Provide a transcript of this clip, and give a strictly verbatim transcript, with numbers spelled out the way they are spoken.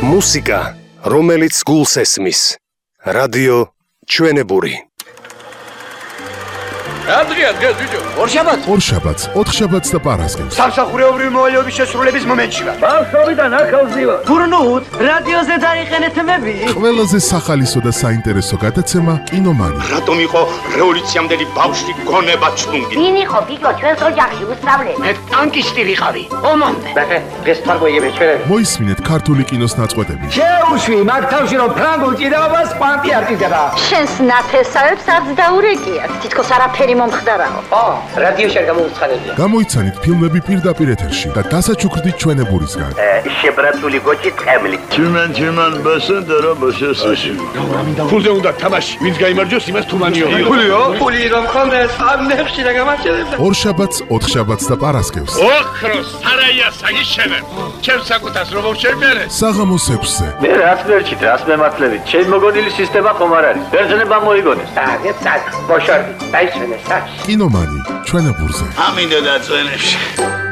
მუსიკა, რომელიც გულს ესმის. რადიო ჩვენებური. Adria, adria, video. ორშაბათს ორშაბათს, ოთხშაბათს და პარასკევს. სამსახურეობრივი მოვალეობის შესრულების მომენტში ვარ. ბავშვობიდან ახალზე ვარ. გურნუთ, რადიოზე დაიყენეთ მები. ყველაზე სახალისო და საინტერესო გადაცემა კინომანი. რატომ იყო რევოლუციამდელი ბავშვი გონება ჩუნგი? ვინ იყო ბიჭო ჩვენს ოჯახში უსწავლელი? მე ტანკისტი ვიყავი. ომამდე. ბახე, დღეს თარგოიები ჩვენ. მოისმინეთ ქართული კინოს ნაწყვეტები. შეუშვი მაგ თავში რომ ფრანგულ ჭიდაობას პანტი არ ჭიდება. შენს ნათესავებს არც დაურეკიათ. თითქოს არაფერი მომხდარაო. ო, რადიოში არ გამოუცხადებია. გამოიცანით ფილმები პირდაპირ ეთერში და დასაჩუქრდით ჩვენებურისგან. შებრაცული გოჭი ტყემლი. Tümen tümen basın dara basıyorsun. ფულზე უნდა თამაში. ვინც გაიმარჯვოს, იმას თუმანიო. ფულიო? ფული რომ ხონდეს, ამ ნებში რა გამარჯვებდა. ორშაბათს, ოთხშაბათს და პარასკევს. ოქროს სარაია საგიშენე. ჩემ საკუთას რომ შევმერე. საღამოს ექვსზე. მე რაც მერჩით, რას მემართლებით. ჩემ მოგონილი სისტემა ხომ არ არის. ბერძნება მოიგონეს. აგეთ სად, ბოშორდი, დაიშვენე სად. კინომანი ჩვენებურზე. Amin de dațănești.